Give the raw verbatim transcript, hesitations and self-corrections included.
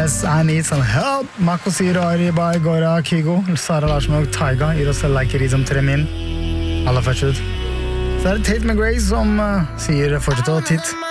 Yes, I need some help. Mako sier Ari, Bai, Gora, Kygo, Sara Larsson og Taiga gir oss Like It som tre min. Aller først ut. Så er det Tate McRae som uh, sier fortsett å titt.